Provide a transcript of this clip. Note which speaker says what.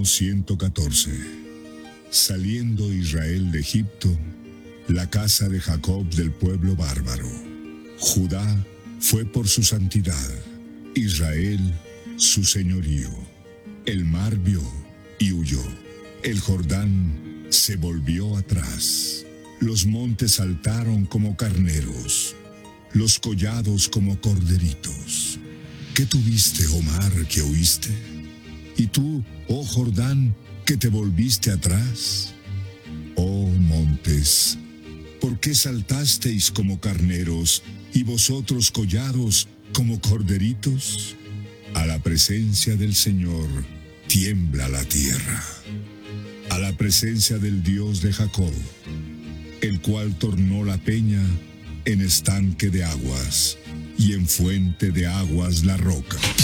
Speaker 1: Salmo 114. Saliendo Israel de Egipto, la casa de Jacob del pueblo bárbaro. Judá fue por su santidad, Israel su señorío. El mar vio y huyó, el Jordán se volvió atrás. Los montes saltaron como carneros, los collados como corderitos. ¿Qué tuviste, oh mar, que huiste? ¿Y tú, oh Jordán, que te volviste atrás? Oh montes, ¿por qué saltasteis como carneros y vosotros collados como corderitos? A la presencia del Señor tiembla la tierra, a la presencia del Dios de Jacob, el cual tornó la peña en estanque de aguas y en fuente de aguas la roca.